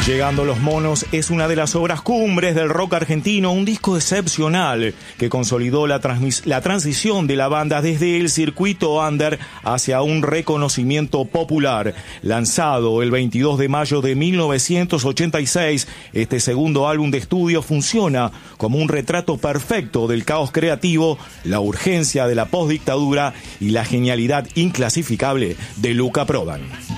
Llegando los Monos es una de las obras cumbres del rock argentino, un disco excepcional que consolidó la transición de la banda desde el circuito under hacia un reconocimiento popular. Lanzado el 22 de mayo de 1986, este segundo álbum de estudio funciona como un retrato perfecto del caos creativo, la urgencia de la postdictadura y la genialidad inclasificable de Luca Prodan.